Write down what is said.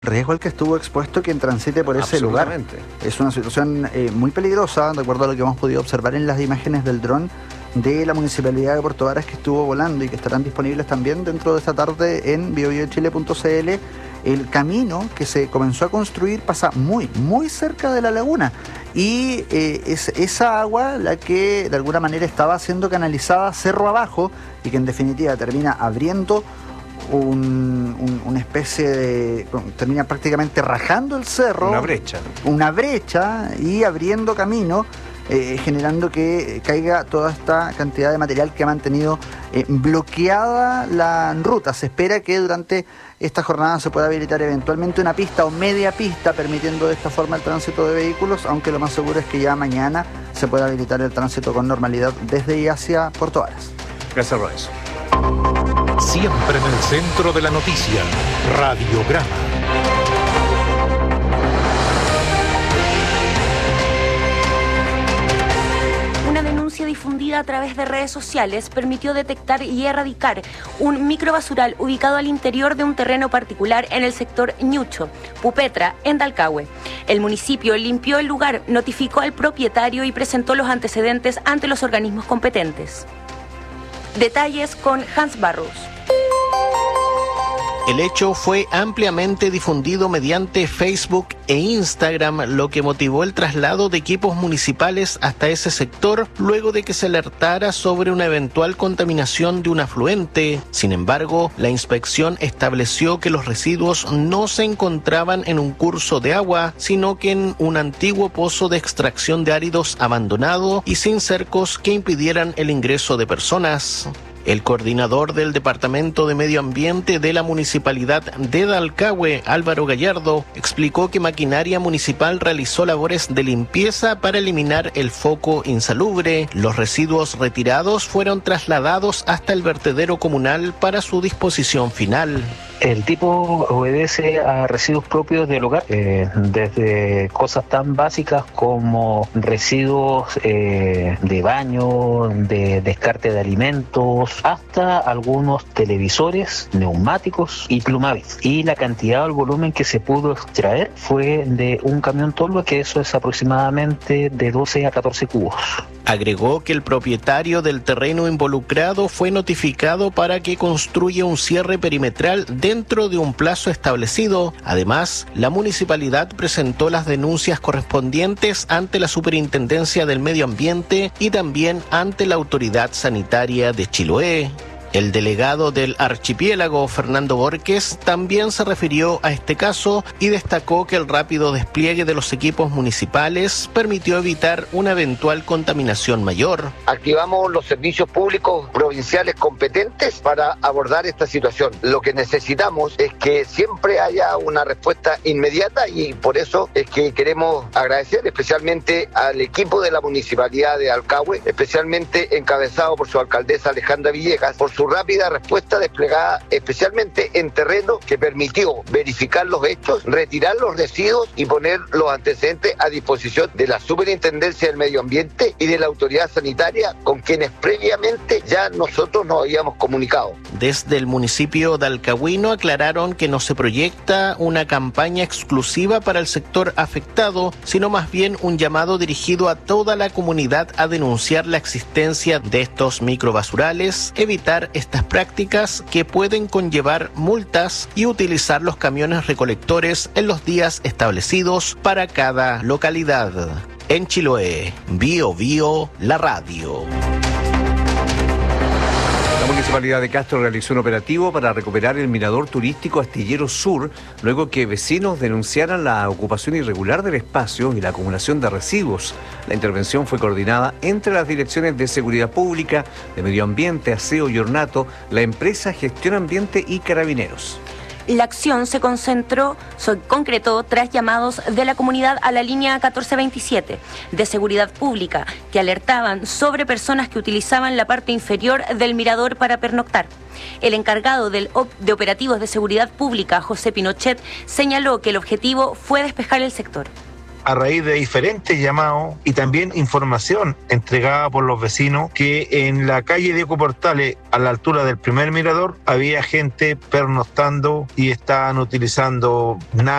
riesgo al que estuvo expuesto quien transite por ese lugar. Es una situación muy peligrosa, de acuerdo a lo que hemos podido observar en las imágenes del dron de la Municipalidad de Puerto Varas que estuvo volando y que estarán disponibles también dentro de esta tarde en biobiochile.cl. El camino que se comenzó a construir pasa muy cerca de la laguna y es esa agua la que de alguna manera estaba siendo canalizada cerro abajo y que en definitiva termina abriendo una especie de... termina prácticamente rajando el cerro. Una brecha y abriendo camino, generando que caiga toda esta cantidad de material que ha mantenido bloqueada la ruta. Se espera que durante esta jornada se pueda habilitar eventualmente una pista o media pista, permitiendo de esta forma el tránsito de vehículos, aunque lo más seguro es que ya mañana se pueda habilitar el tránsito con normalidad desde y hacia Puerto Varas. Gracias, Royce. Siempre en el centro de la noticia, Radiograma. Una denuncia difundida a través de redes sociales permitió detectar y erradicar un microbasural ubicado al interior de un terreno particular en el sector Ñucho, Pupetra, en Dalcahue. El municipio limpió el lugar, notificó al propietario y presentó los antecedentes ante los organismos competentes. Detalles con Hans Barros. El hecho fue ampliamente difundido mediante Facebook e Instagram, lo que motivó el traslado de equipos municipales hasta ese sector luego de que se alertara sobre una eventual contaminación de un afluente. Sin embargo, la inspección estableció que los residuos no se encontraban en un curso de agua, sino que en un antiguo pozo de extracción de áridos abandonado y sin cercos que impidieran el ingreso de personas. El coordinador del Departamento de Medio Ambiente de la Municipalidad de Dalcahue, Álvaro Gallardo, explicó que maquinaria municipal realizó labores de limpieza para eliminar el foco insalubre. Los residuos retirados fueron trasladados hasta el vertedero comunal para su disposición final. El tipo obedece a residuos propios del hogar, desde cosas tan básicas como residuos de baño, de descarte de alimentos, hasta algunos televisores, neumáticos y plumavis. Y la cantidad o el volumen que se pudo extraer fue de un camión tolva, que eso es aproximadamente de 12 a 14 cubos. Agregó que el propietario del terreno involucrado fue notificado para que construya un cierre perimetral dentro de un plazo establecido. Además, la municipalidad presentó las denuncias correspondientes ante la Superintendencia del Medio Ambiente y también ante la Autoridad Sanitaria de Chiloé. El delegado del archipiélago, Fernando Borges, también se refirió a este caso y destacó que el rápido despliegue de los equipos municipales permitió evitar una eventual contaminación mayor. Activamos los servicios públicos provinciales competentes para abordar esta situación. Lo que necesitamos es que siempre haya una respuesta inmediata y por eso es que queremos agradecer especialmente al equipo de la Municipalidad de Dalcahue, especialmente encabezado por su alcaldesa Alejandra Villegas, por su rápida respuesta desplegada especialmente en terreno que permitió verificar los hechos, retirar los residuos y poner los antecedentes a disposición de la Superintendencia del Medio Ambiente y de la Autoridad Sanitaria, con quienes previamente ya nosotros nos habíamos comunicado. Desde el municipio dalcahuino aclararon que no se proyecta una campaña exclusiva para el sector afectado, sino más bien un llamado dirigido a toda la comunidad a denunciar la existencia de estos microbasurales, evitar estas prácticas que pueden conllevar multas y utilizar los camiones recolectores en los días establecidos para cada localidad. En Chiloé, Bio, la radio. La Municipalidad de Castro realizó un operativo para recuperar el mirador turístico Astillero Sur, luego que vecinos denunciaran la ocupación irregular del espacio y la acumulación de residuos. La intervención fue coordinada entre las direcciones de Seguridad Pública, de Medio Ambiente, Aseo y Ornato, la empresa Gestión Ambiente y Carabineros. La acción se concretó tras llamados de la comunidad a la línea 1427 de Seguridad Pública, que alertaban sobre personas que utilizaban la parte inferior del mirador para pernoctar. El encargado de operativos de seguridad pública, José Pinochet, señaló que el objetivo fue despejar el sector. a raíz de diferentes llamados y también información entregada por los vecinos que en la calle Diego Portales, a la altura del primer mirador, había gente pernoctando y estaban utilizando